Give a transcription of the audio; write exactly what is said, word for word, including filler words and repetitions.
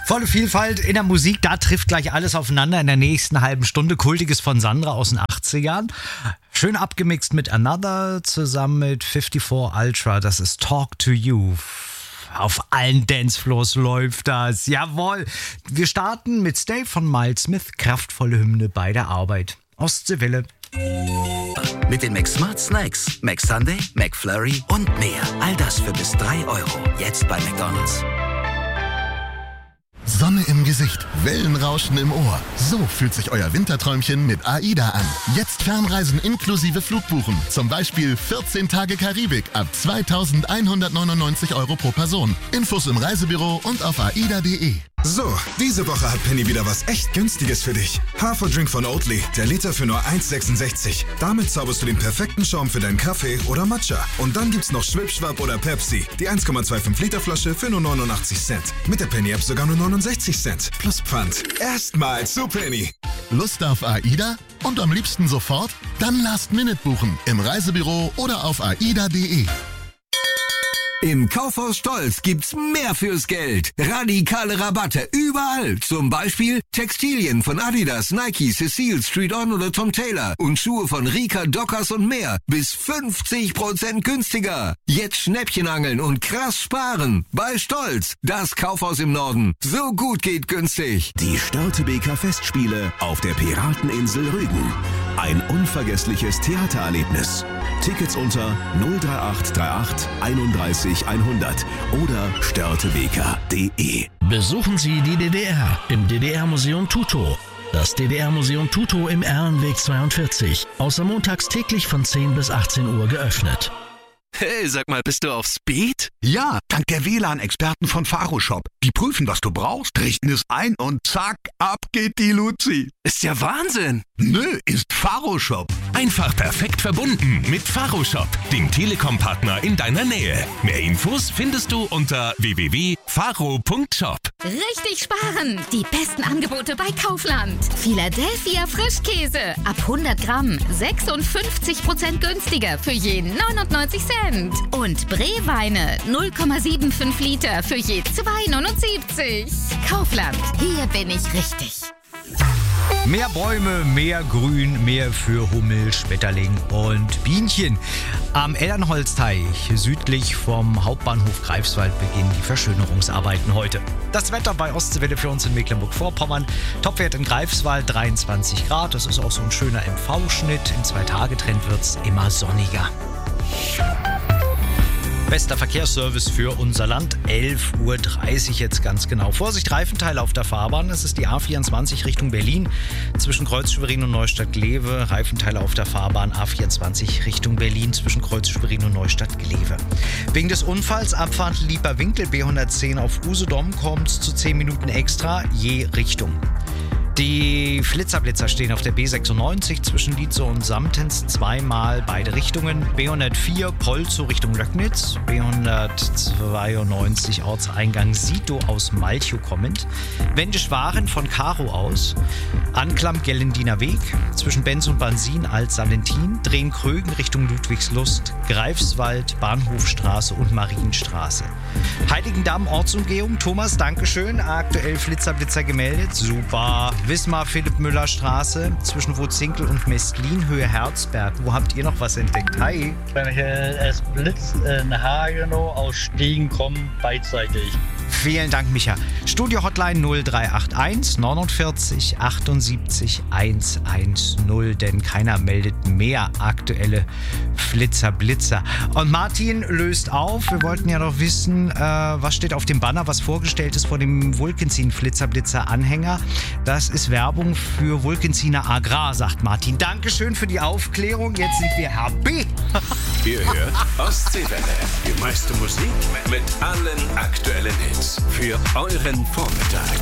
Volle Vielfalt in der Musik, da trifft gleich alles aufeinander in der nächsten halben Stunde. Kultiges von Sandra aus den achtzigern. Schön abgemixt mit Another zusammen mit fünfundfünfzig Ultra. Das ist Talk to You. Auf allen Dancefloors läuft das. Jawohl. Wir starten mit Stay von Miles Smith. Kraftvolle Hymne bei der Arbeit. Ostseewelle. Mit den McSmart Snacks, McSunday, McFlurry und mehr. All das für bis drei Euro. Jetzt bei McDonald's. Sonne im Gesicht, Wellenrauschen im Ohr. So fühlt sich euer Winterträumchen mit AIDA an. Jetzt Fernreisen inklusive Flugbuchen. Zum Beispiel vierzehn Tage Karibik ab zweitausendeinhundertneunundneunzig Euro pro Person. Infos im Reisebüro und auf aida punkt de. So, diese Woche hat Penny wieder was echt Günstiges für dich. Haferdrink von Oatly, der Liter für nur eins Komma sechsundsechzig. Damit zauberst du den perfekten Schaum für deinen Kaffee oder Matcha. Und dann gibt's noch Schwipschwap oder Pepsi, die eins Komma fünfundzwanzig Liter Flasche für nur neunundachtzig Cent. Mit der Penny-App sogar nur neunundsechzig Cent. Plus Pfand. Erstmal zu Penny. Lust auf AIDA? Und am liebsten sofort? Dann Last Minute buchen. Im Reisebüro oder auf aida punkt de. Im Kaufhaus Stolz gibt's mehr fürs Geld. Radikale Rabatte überall. Zum Beispiel Textilien von Adidas, Nike, Cecile, Street On oder Tom Taylor. Und Schuhe von Rika, Dockers und mehr. Bis fünfzig Prozent günstiger. Jetzt Schnäppchen angeln und krass sparen. Bei Stolz, das Kaufhaus im Norden. So gut geht günstig. Die Störtebeker Festspiele auf der Pirateninsel Rügen. Ein unvergessliches Theatererlebnis. Tickets unter null drei acht drei acht einunddreißig hundert oder störtebeker punkt de. Besuchen Sie die D D R im D D R-Museum Tutow. Das D D R-Museum Tutow im Ehrenweg zweiundvierzig. Außer montags täglich von zehn bis achtzehn Uhr geöffnet. Hey, sag mal, bist du auf Speed? Ja, dank der W L A N-Experten von Faroshop. Die prüfen, was du brauchst, richten es ein und zack, ab geht die Luzi. Ist ja Wahnsinn. Nö, ist Faroshop. Einfach perfekt verbunden mit Faroshop, dem Telekom-Partner in deiner Nähe. Mehr Infos findest du unter w w w punkt faro punkt shop. Richtig sparen! Die besten Angebote bei Kaufland. Philadelphia Frischkäse ab hundert Gramm sechsundfünfzig Prozent günstiger für je neunundneunzig Cent. Und Bree-Weine null Komma fünfundsiebzig Liter für je zwei neunundsiebzig. Kaufland, hier bin ich richtig. Mehr Bäume, mehr Grün, mehr für Hummel, Schmetterling und Bienchen. Am Ellernholzteich südlich vom Hauptbahnhof Greifswald beginnen die Verschönerungsarbeiten heute. Das Wetter bei Ostseewelle für uns in Mecklenburg-Vorpommern. Topwert in Greifswald dreiundzwanzig Grad. Das ist auch so ein schöner M V-Schnitt. Im Zwei-Tage-Trend wird es immer sonniger. Bester Verkehrsservice für unser Land, elf Uhr dreißig jetzt ganz genau. Vorsicht, Reifenteile auf der Fahrbahn. Das ist die A vierundzwanzig Richtung Berlin. Zwischen Kreuz-Schwerin und Neustadt-Glewe. Reifenteile auf der Fahrbahn A vierundzwanzig Richtung Berlin zwischen Kreuz-Schwerin und Neustadt-Glewe. Wegen des Unfalls Abfahrt Lieperwinkel B hundertzehn auf Usedom kommt zu zehn Minuten extra je Richtung. Die Flitzerblitzer stehen auf der B sechsundneunzig zwischen Lietzow und Samtens zweimal beide Richtungen. B hundertvier Polzow Richtung Löcknitz, B hundertzweiundneunzig Ortseingang Sito aus Malchow kommend. Wendisch-Waren von Karow aus, Anklam Gellendiner Weg zwischen Benz und Bansin Alt-Salentin, Drehen-Krögen Richtung Ludwigslust, Greifswald, Bahnhofstraße und Marienstraße. Heiligendamm Ortsumgehung, Thomas, Dankeschön, aktuell Flitzerblitzer gemeldet, super. Wismar-Philipp-Müller-Straße zwischen Wutzinkel und Mestlin, Höhe Herzberg. Wo habt ihr noch was entdeckt? Hi. Es blitzt in Hagenow aus Stiegen kommen beidseitig. Vielen Dank, Micha. Studio-Hotline null drei acht eins neunundvierzig achtundsiebzig hundertzehn, denn keiner meldet mehr aktuelle Flitzer-Blitzer. Und Martin löst auf. Wir wollten ja noch wissen, äh, was steht auf dem Banner, was vorgestellt ist vor dem Vulcanzin-Flitzer-Blitzer-Anhänger. Das ist Werbung für Vulcanziner Agrar, sagt Martin. Dankeschön für die Aufklärung. Jetzt sind wir happy. Ihr hört Ostseewelle. Die meiste Musik mit allen aktuellen Hits für euren Vormittag.